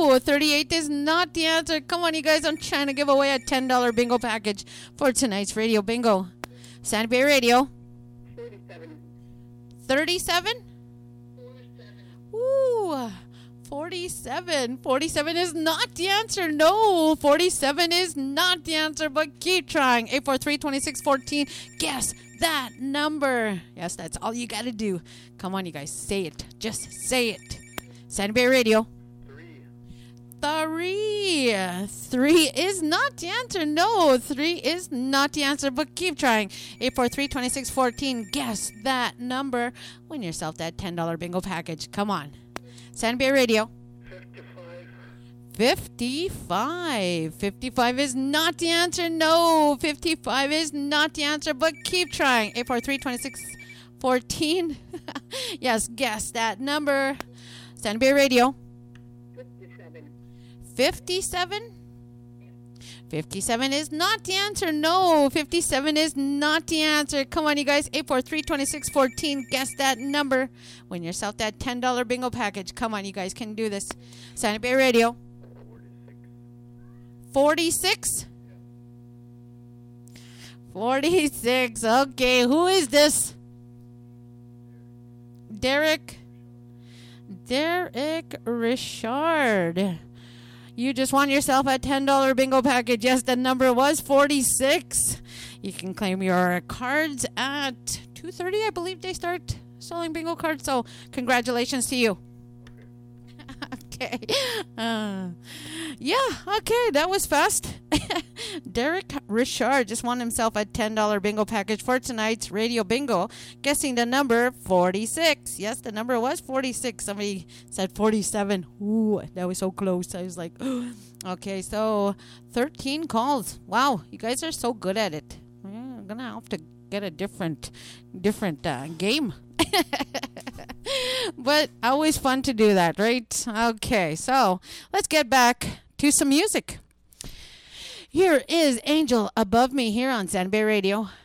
no. 38 is not the answer. Come on, you guys. I'm trying to give away a $10 bingo package for tonight's radio bingo. Santa Bay Radio. 37? Ooh, 47. 47 is not the answer. No, 47 is not the answer, but keep trying. 843-2614. Guess that number. Yes, that's all you got to do. Come on, you guys. Say it. Just say it. Santa Bay Radio. 3. 3 is not the answer. No, 3 is not the answer, but keep trying. 843-2614. Guess that number. Win yourself that $10 bingo package. Come on. Santa Bay Radio. 55. 55 is not the answer. No, 55 is not the answer, but keep trying. 843-2614. Yes, guess that number. Santa Bay Radio. 57? 57 is not the answer. No, 57 is not the answer. Come on, you guys. 843-2614. Guess that number. Win yourself that $10 bingo package. Come on, you guys can do this. Santa Bay Radio. 46? 46. Okay, who is this? Derek Richard. You just won yourself a $10 bingo package. Yes, the number was 46. You can claim your cards at 2:30. I believe they start selling bingo cards. So congratulations to you. Okay. Okay, that was fast. Derek Richard just won himself a $10 bingo package for tonight's radio bingo, guessing the number 46. Yes, the number was 46. Somebody said 47. Ooh, that was so close. I was like, okay, so 13 calls. Wow, you guys are so good at it. I'm going to have to get a different game. But always fun to do that, right? Okay, so let's get back to some music. Here is Angel Above Me here on Santa Bay Radio.